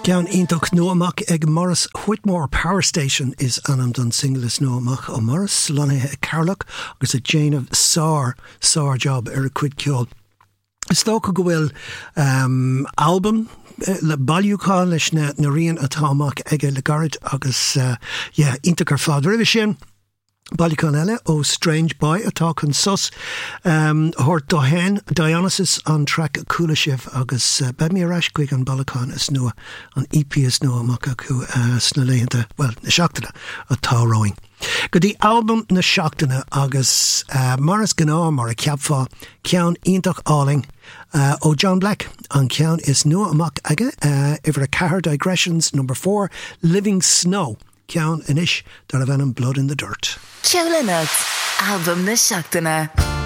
Ceann ionach nuamach ag Morris Whitmore Power Station is anam don single is nuamach ó Morris lonithe Carlock agus a Jane of Sár job a cuid ceol. Is tóca go bhfuil album le bailúcá leis na rion atá amach ag le garid agus ionach ar fád rih sin. Bailúcán eile ó Strange Boy atá chun sus thóir dohéin Dionysus an track coola sibh agus bemí arás chuig an bailúcán is nua an EP is nua amach acu sna léanta, well, na seachtaine atá roing. Go dtí album na seachtaine agus maras gná mar a ceapfá ceann ionach áling ó John Black. An ceann is nua amach aige iver a Cahar Digressions number 4 Living Snow. Ceann inis dar a bhenim Blood in the Dirt. Ceolanut, album na seachtaine.